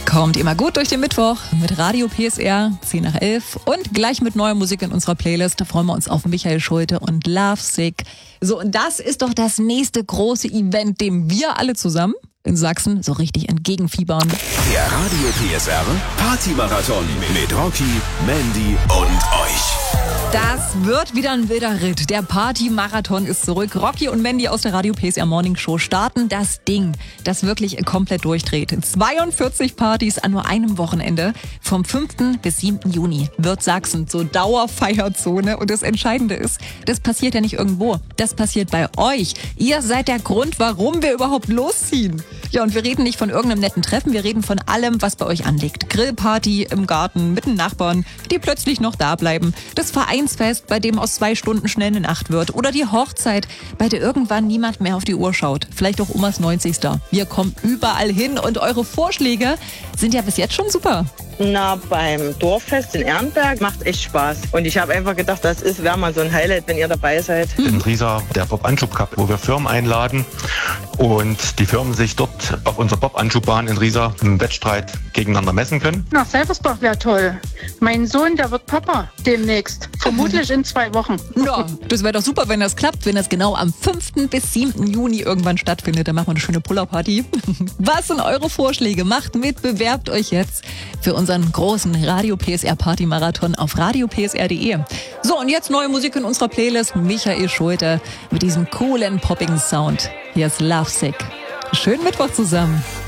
Kommt immer gut durch den Mittwoch mit Radio PSR 10 nach 11 und gleich mit neuer Musik in unserer Playlist. Da freuen wir uns auf Michael Schulte und Lovesick. So, und das ist doch das nächste große Event, dem wir alle zusammen in Sachsen so richtig entgegenfiebern. Der Radio PSR Party-Marathon mit Rocky, Mandy und euch. Das wird wieder ein wilder Ritt. Der Party-Marathon ist zurück. Rocky und Mandy aus der Radio PSR Morning Show starten das Ding, das wirklich komplett durchdreht. 42 Partys an nur einem Wochenende. Vom 5. bis 7. Juni wird Sachsen zur Dauerfeierzone. Und das Entscheidende ist, das passiert ja nicht irgendwo. Das passiert bei euch. Ihr seid der Grund, warum wir überhaupt losziehen. Ja, und wir reden nicht von irgendeinem netten Treffen. Wir reden von allem, was bei euch anliegt. Grillparty im Garten mit den Nachbarn, die plötzlich noch da bleiben. Das Vereinsfest, bei dem aus 2 Stunden schnell eine Nacht wird. Oder die Hochzeit, bei der irgendwann niemand mehr auf die Uhr schaut. Vielleicht auch Omas 90. Wir kommen überall hin und eure Vorschläge sind ja bis jetzt schon super. Na, beim Dorffest in Ehrenberg macht echt Spaß. Und ich habe einfach gedacht, wäre mal so ein Highlight, wenn ihr dabei seid. In Riesa der Bob-Anschub Cup, wo wir Firmen einladen und die Firmen sich dort auf unserer Bob-Anschubbahn in Riesa im Wettstreit gegeneinander messen können. Nach Selversbach wäre toll. Mein Sohn, der wird Papa demnächst. Vermutlich in 2 Wochen. Ja, das wäre doch super, wenn das klappt, wenn das genau am 5. bis 7. Juni irgendwann stattfindet. Dann machen wir eine schöne Puller-Party. Was sind eure Vorschläge? Macht mit, bewerbt euch jetzt für unseren großen Radio PSR Party Marathon auf radiopsr.de. So, und jetzt neue Musik in unserer Playlist. Michael Schulte mit diesem coolen, poppigen Sound. Hier ist Lovesick. Schönen Mittwoch zusammen.